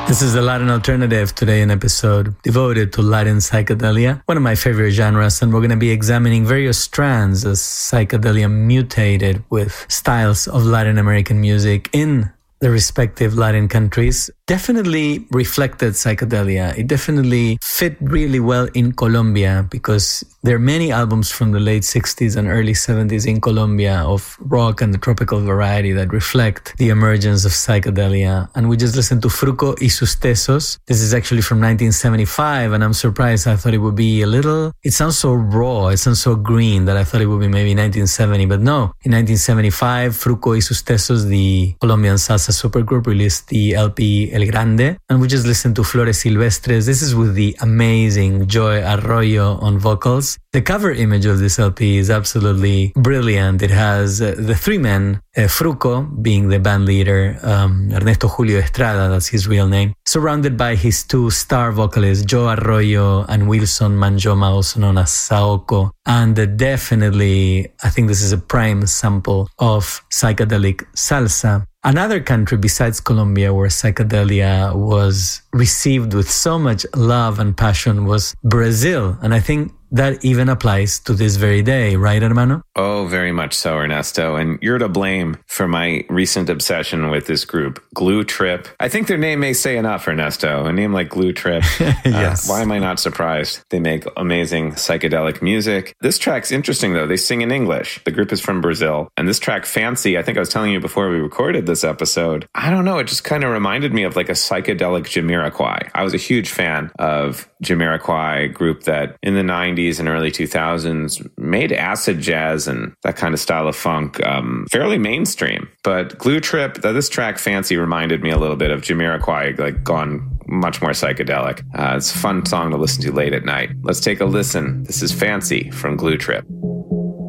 This is the Latin Alternative, today an episode devoted to Latin psychedelia, one of my favorite genres, and we're going to be examining various strands as psychedelia mutated with styles of Latin American music in the respective Latin countries. Definitely reflected psychedelia. It definitely fit really well in Colombia because there are many albums from the late 60s and early 70s in Colombia of rock and the tropical variety that reflect the emergence of psychedelia. And we just listened to Fruco y sus Tesos. This is actually from 1975, and I'm surprised. I thought it would be it sounds so raw, it sounds so green that I thought it would be maybe 1970, but no. In 1975, Fruco y sus Tesos, the Colombian salsa supergroup, released the LP El Grande, and we just listened to Flores Silvestres. This is with the amazing Joe Arroyo on vocals. The cover image of this LP is absolutely brilliant. It has the three men, Fruco being the band leader, Ernesto Julio Estrada, that's his real name, surrounded by his two star vocalists, Joe Arroyo and Wilson Manjoma, also known as Saoko. And definitely, I think this is a prime sample of psychedelic salsa. Another country besides Colombia where psychedelia was received with so much love and passion was Brazil. And I think that even applies to this very day, right, hermano? Oh, very much so, Ernesto. And you're to blame for my recent obsession with this group, Glue Trip. I think their name may say enough, Ernesto. A name like Glue Trip. Yes. Why am I not surprised? They make amazing psychedelic music. This track's interesting, though. They sing in English. The group is from Brazil. And this track, Fancy, I think I was telling you before we recorded this episode, I don't know, it just kind of reminded me of like a psychedelic Jamiroquai. I was a huge fan of Jamiroquai, group that in the 90s and early 2000s made acid jazz and that kind of style of funk fairly mainstream. But Glue Trip, this track Fancy reminded me a little bit of Jamiroquai, like gone much more psychedelic. It's a fun song to listen to late at night. Let's take a listen. This is Fancy from Glue Trip.